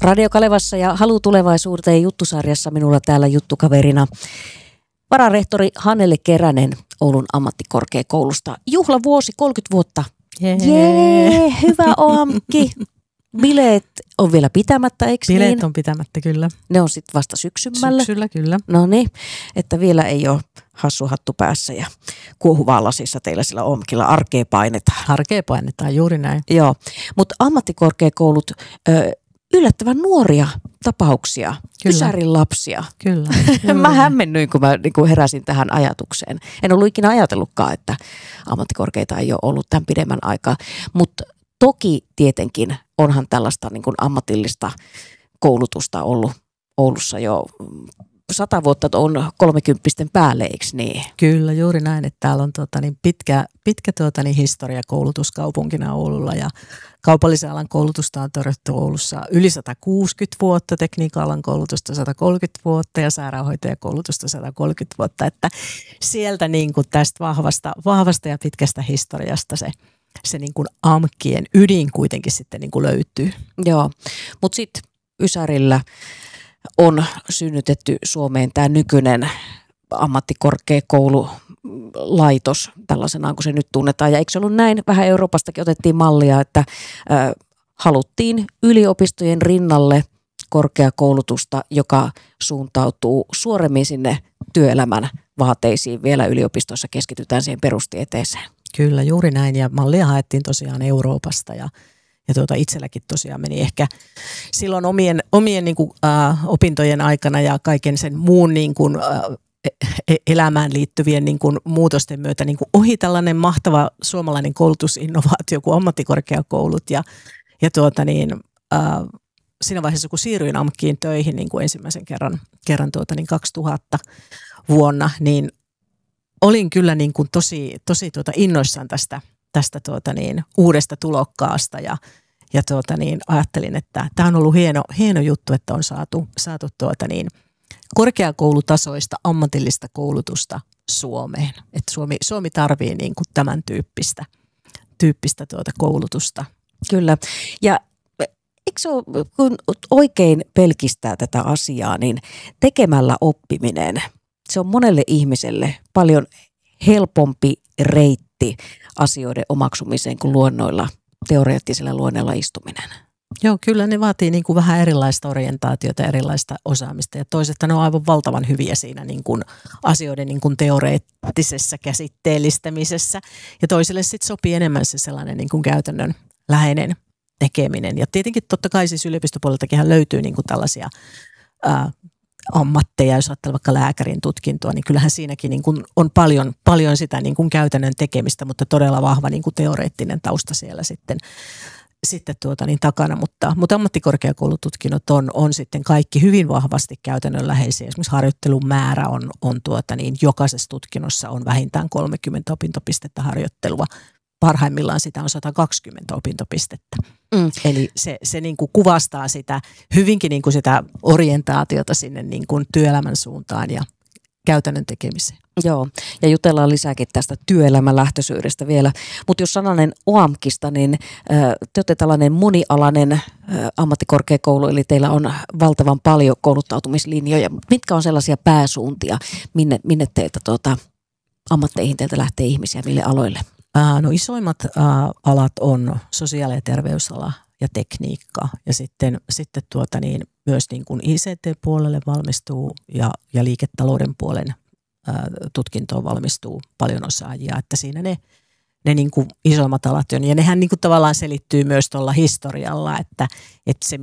Radio Kalevassa ja Halu tulevaisuuteen juttusarjassa minulla täällä juttukaverina vararehtori Hannele Keränen Oulun ammattikorkeakoulusta. Juhlavuosi 30 vuotta. Jee, hyvä Oamki. Bileet on vielä pitämättä, eikö niin? Bileet on pitämättä, kyllä. Ne on sitten vasta syksymällä. Syksyllä, kyllä. No niin, että vielä ei ole hassuhattu päässä ja kuohuvaa lasissa teillä sillä Oamkilla arkea painetaan. Arkea painetaan, juuri näin. Joo, mutta ammattikorkeakoulut, yllättävän nuoria tapauksia, Ysärin lapsia. Kyllä. Mä hämmennyin, kun mä heräsin tähän ajatukseen. En ollut ikinä ajatellutkaan, että ammattikorkeita ei ole ollut tämän pidemmän aikaa, mutta toki tietenkin onhan tällaista niin kuin ammatillista koulutusta ollut Oulussa jo 100 vuotta on 30 päälle, eikö niin? Kyllä, juuri näin, että täällä on pitkä historia koulutuskaupunkina Oululla ja kaupallisen alan koulutusta on tarjottu Oulussa yli 160 vuotta, tekniikan alan koulutusta 130 vuotta ja sairaanhoitajakoulutusta 130 vuotta, että sieltä niin kuin tästä vahvasta ja pitkästä historiasta se niin kuin AMKien ydin kuitenkin sitten niin kuin löytyy. Joo, mutta sitten Ysärillä on synnytetty Suomeen tämä nykyinen ammattikorkeakoululaitos, tällaisenaan kuin se nyt tunnetaan. Ja eikö se ollut näin? Vähän Euroopastakin otettiin mallia, että haluttiin yliopistojen rinnalle korkeakoulutusta, joka suuntautuu suoremmin sinne työelämän vaateisiin. Vielä yliopistoissa keskitytään siihen perustieteeseen. Kyllä, juuri näin. Ja mallia haettiin tosiaan Euroopasta ja itselläkin tosiaan meni ehkä silloin omien niin kuin, opintojen aikana ja kaiken sen muun niin kuin, elämään liittyvien niin kuin, muutosten myötä niin kuin, ohi tällainen mahtava suomalainen koulutusinnovaatio kuin ammattikorkeakoulut. Ja siinä vaiheessa, kun siirryin AMKiin töihin niin kuin ensimmäisen kerran 2000 vuonna, niin olin kyllä niin kuin, tosi innoissaan tästä uudesta tulokkaasta ja ajattelin, että tämä on ollut hieno juttu, että on saatu korkeakoulutasoista ammatillista koulutusta Suomeen. Että Suomi tarvii niin kuin tämän tyyppistä koulutusta. Kyllä. Ja eikö se ole, kun oikein pelkistää tätä asiaa, niin tekemällä oppiminen, se on monelle ihmiselle paljon helpompi reitti asioiden omaksumiseen kuin teoreettisella luennoilla istuminen. Joo, kyllä ne vaatii niin kuin vähän erilaista orientaatiota, erilaista osaamista ja toiset ne on aivan valtavan hyviä siinä niin kuin asioiden niin kuin teoreettisessa käsitteellistämisessä ja toisille sitten sopii enemmän se sellainen niin kuin käytännön läheinen tekeminen. Ja tietenkin totta kai siis yliopistopuoleltakin löytyy niin kuin tällaisia ammatteja, jos ajattelee vaikka lääkärin tutkintoa, niin kyllähän siinäkin niin kuin on paljon sitä niin kuin käytännön tekemistä, mutta todella vahva niin kuin teoreettinen tausta siellä sitten takana. Mutta ammattikorkeakoulututkinnot on sitten kaikki hyvin vahvasti käytännönläheisiä. Esimerkiksi harjoittelun määrä on jokaisessa tutkinnossa on vähintään 30 opintopistettä harjoittelua. Parhaimmillaan sitä on 120 opintopistettä. Eli se niin kuin kuvastaa sitä hyvinkin niin kuin sitä orientaatiota sinne niin kuin työelämän suuntaan ja käytännön tekemiseen. Joo, ja jutellaan lisääkin tästä työelämälähtöisyydestä vielä. Mutta jos sananen OAMKista, niin te olette tällainen monialainen ammattikorkeakoulu, eli teillä on valtavan paljon kouluttautumislinjoja. Mitkä on sellaisia pääsuuntia, minne teiltä ammatteihin teiltä lähtee ihmisiä, mille aloille? No isoimmat alat on sosiaali- ja terveysala ja tekniikka ja sitten myös niin kuin ICT-puolelle valmistuu ja liiketalouden puolen tutkintoon valmistuu paljon osaajia, että siinä ne niin kuin isoimmat alat on ja nehän niin kuin tavallaan selittyy myös tuolla historialla, että se